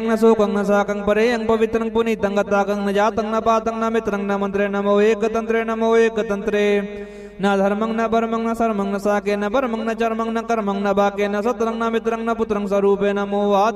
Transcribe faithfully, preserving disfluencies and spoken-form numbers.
न शोकं न साकं परेयं पवित्रं पुनीतं गताकं न जातं न पातं न मित्रं न मन्त्रे नमो एकतन्त्रे नमो एकतन्त्रे न धर्मं न परमं न सर्मं न साके न परमं न चर्मं न कर्मं न बाके न सत्रं न मित्रं न पुत्रं स्वरूपे नमो